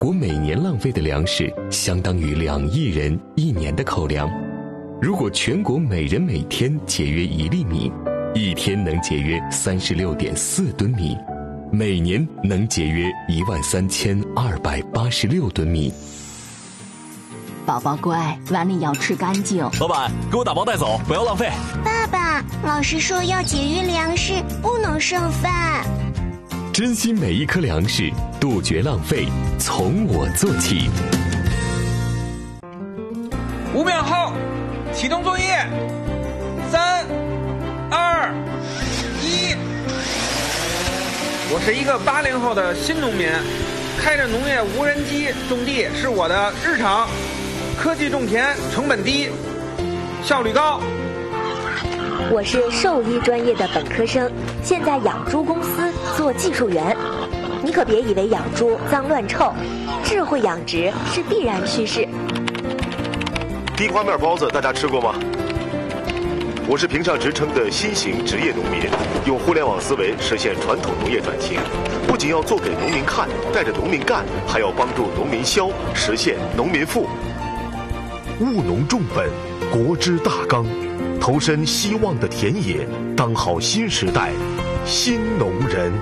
国每年浪费的粮食相当于2亿人1年的口粮。如果全国每人每天节约1粒米，一天能节约36.4吨米，每年能节约13286吨米。 宝宝乖，碗里要吃干净。 老板，给我打包带走，不要浪费。 爸爸，老师说要节约粮食，不能剩饭。 珍惜每一颗粮食，杜绝浪费，从我做起。 5秒后，启动作业。3、2、1。我是一个80后的新农民，开着农业无人机种地是我的日常。科技种田，成本低，效率高。 我是兽医专业的本科生，现在养猪公司做技术员。你可别以为养猪脏乱臭，智慧养殖是必然趋势。 地瓜面包子大家吃过吗？我是评上职称的新型职业农民，用互联网思维实现传统农业转型，不仅要做给农民看，带着农民干，还要帮助农民消，实现农民富。务农重本，国之大纲，投身希望的田野，当好新时代新农人。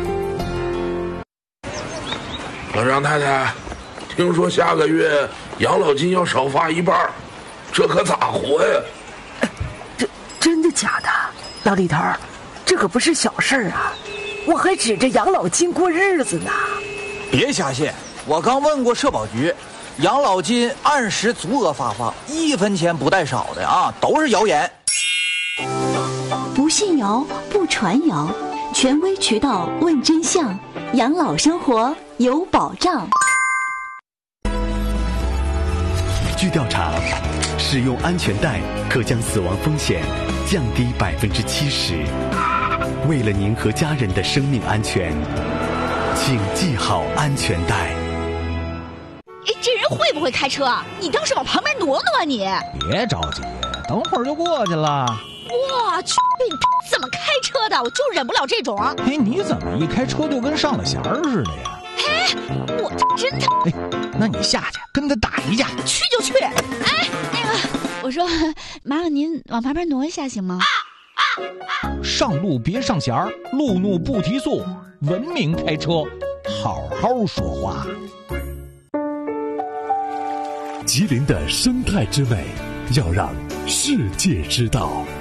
老张太太，听说下个月养老金要少发1半，这可咋活呀？ 真的假的？老李头，这可不是小事儿啊！我还指着养老金过日子呢。 别瞎信，我刚问过社保局，养老金按时足额发放，1分钱不带少的啊，都是谣言。 不信谣，不传谣，权威渠道问真相，养老生活有保障。 据调查，使用安全带可将死亡风险降低70%。为了您和家人的生命安全，请系好安全带。 这人会不会开车啊？你倒是往旁边挪挪啊你！ 别着急，等会儿就过去了。 我去，你怎么开车的？我就忍不了这种。 哎，你怎么一开车就跟上了弦似的呀？ 哎，我真的。 哎，那你下去跟他打一架。 去就去。哎，那个，我说，麻烦您往旁边挪一下行吗？ 上路别上弦，路怒不提速，文明开车，好好说话。 吉林的生态之美，要让世界知道。